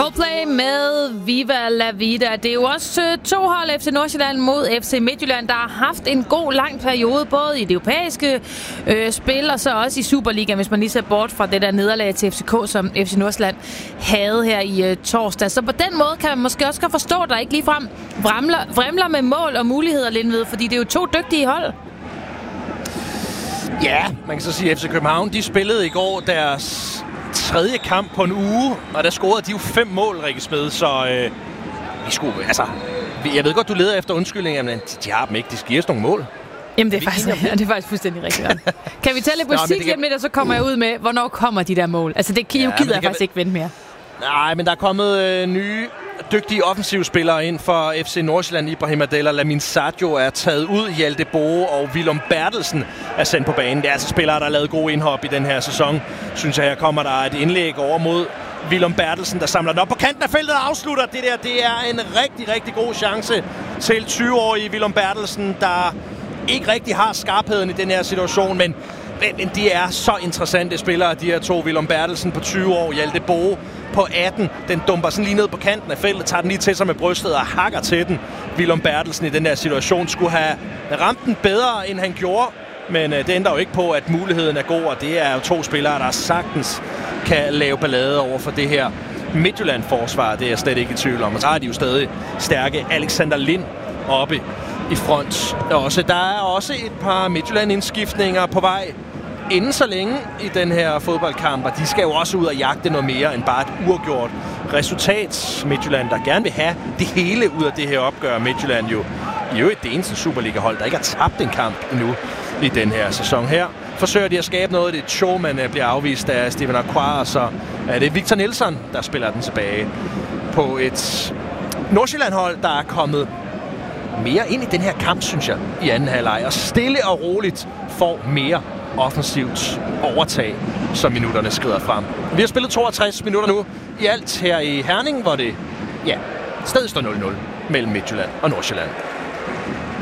Coldplay med Viva La Vida. Det er jo også to hold, FC Nordsjælland mod FC Midtjylland, der har haft en god lang periode, både i det europæiske spil, og så også i Superligaen, hvis man lige ser bort fra det der nederlag til FCK, som FC Nordsjælland havde her i torsdag. Så på den måde kan man måske også godt forstå, at der ikke ligefrem vrimler med mål og muligheder, Lindved, fordi det er jo to dygtige hold. Ja, man kan så sige, at FC København, de spillede i går deres tredje kamp på en uge, og der scorede de jo 5 mål, Rikke Smed, så vi skulle, altså, jeg ved godt, du leder efter undskyldninger, men de har dem ikke, de skal give os nogle mål. Jamen, det er faktisk fuldstændig rigtigt. Kan vi tage lidt musik lidt med, og så kommer jeg ud med, hvornår kommer de der mål? Altså, det gider jeg faktisk ikke vente mere. Nej, men der er kommet nye dygtige offensivspillere ind for FC Nordsjælland. Ibrahim Adel og Lamin Sadio er taget ud. Hjalte Boe og Willum Bertelsen er sendt på banen. Det er altså spillere, der har lavet gode indhop i den her sæson. Synes jeg, her kommer der et indlæg over mod Willum Bertelsen, der samler den op på kanten af feltet og afslutter. Det der, det er en rigtig, rigtig god chance til 20-årige Willum Bertelsen, der ikke rigtig har skarpheden i den her situation, men de er så interessante spillere, de her to. Willum Bertelsen på 20 år, Hjalte Boe på 18. Den dumper sådan lige ned på kanten af feltet, tager den lige til sig med brystet og hakker til den. Willum Bertelsen i den her situation skulle have ramt den bedre, end han gjorde, men det ændrer jo ikke på, at muligheden er god, og det er jo to spillere, der sagtens kan lave ballade over for det her Midtjylland-forsvar. Det er jeg slet ikke i tvivl om. Og så har de jo stadig stærke Alexander Lind oppe i front. Der er også et par Midtjylland-indskiftninger på vej inden så længe i den her fodboldkamp, og de skal jo også ud og jagte noget mere end bare et uafgjort resultat. Midtjylland, der gerne vil have det hele ud af det her opgør. Midtjylland jo det eneste Superliga-hold, der ikke har tabt en kamp endnu i den her sæson her. Forsøger de at skabe noget, det show, man bliver afvist af Steven Aquar, og så er det Victor Nielsen, der spiller den tilbage på et Nordsjælland-hold, der er kommet mere ind i den her kamp, synes jeg, i anden halvleg, og stille og roligt får mere offensivt overtag, som minutterne skrider frem. Vi har spillet 62 minutter nu i alt her i Herning, hvor det stadig står 0-0 mellem Midtjylland og Nordsjælland.